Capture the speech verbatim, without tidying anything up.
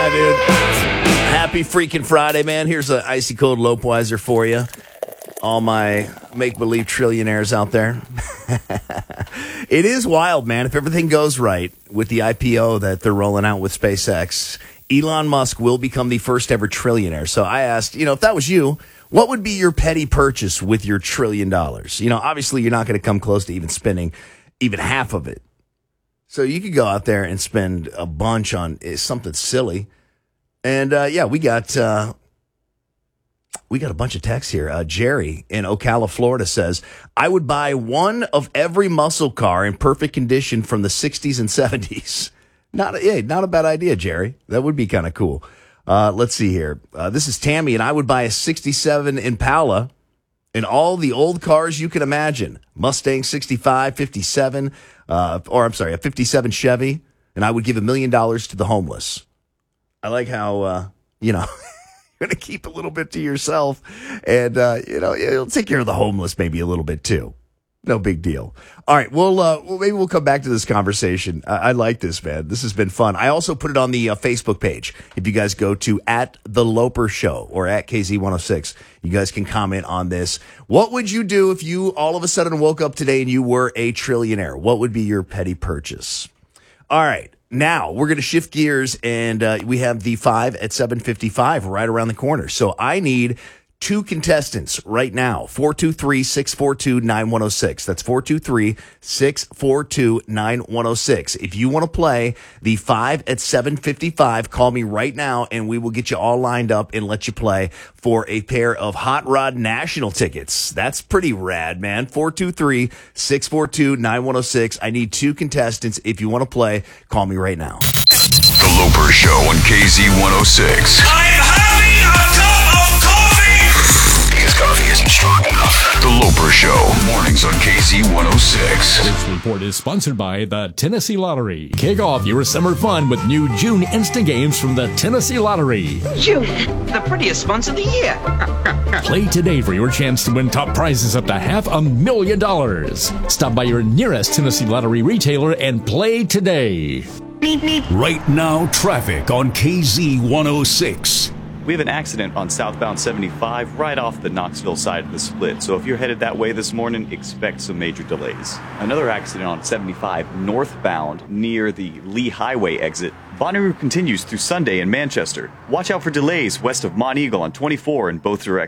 Yeah, dude. Happy freaking Friday, man. Here's an icy cold Lopeweiser for you. All my make-believe trillionaires out there. It is wild, man. If everything goes right with the I P O that they're rolling out with SpaceX, Elon Musk will become the first ever trillionaire. So I asked, you know, if that was you, what would be your petty purchase with your trillion dollars? You know, obviously you're not going to come close to even spending even half of it. So you could go out there and spend a bunch on something silly. And, uh, yeah, we got uh, we got a bunch of texts here. Uh, Jerry in Ocala, Florida says, I would buy one of every muscle car in perfect condition from the sixties and seventies. Not a, yeah, not a bad idea, Jerry. That would be kind of cool. Uh, let's see here. Uh, this is Tammy, and I would buy a sixty-seven Impala and all the old cars you can imagine. Mustang sixty-five, fifty-seven, uh, or I'm sorry, a fifty-seven Chevy, and I would give a million dollars to the homeless. I like how, uh, you know, you're going to keep a little bit to yourself, and, uh, you know, you'll take care of the homeless maybe a little bit too. No big deal. All right, well, uh, well, maybe we'll come back to this conversation. I, I like this, man. This has been fun. I also put it on the uh, Facebook page. If you guys go to at The Loper Show or at K Z one oh six, you guys can comment on this. What would you do if you all of a sudden woke up today and you were a trillionaire? What would be your petty purchase? All right. Now, we're going to shift gears, and uh, we have the five at seven fifty-five right around the corner. So I need two contestants right now. four two three, six four two, nine one oh six. That's four two three, six four two, nine one oh six. If you want to play the five at seven fifty-five, call me right now, and we will get you all lined up and let you play for a pair of Hot Rod National tickets. That's pretty rad, man. four two three, six four two, nine one oh six. I need two contestants. If you want to play, call me right now. The Loper Show on K Z one oh six. I'm having a cup of coffee! Because coffee isn't strong enough. The Loper Show, mornings on K Z one oh six. This report is sponsored by the Tennessee Lottery. Kick off your summer fun with new June instant games from the Tennessee Lottery. June, the prettiest month of the year. Play today for your chance to win top prizes up to half a million dollars. Stop by your nearest Tennessee Lottery retailer and play today. Right now, traffic on K Z one oh six. We have an accident on southbound seventy-five right off the Knoxville side of the split. So if you're headed that way this morning, expect some major delays. Another accident on seventy-five northbound near the Lee Highway exit. Bonnaroo continues through Sunday in Manchester. Watch out for delays west of Mont Eagle on twenty-four in both directions.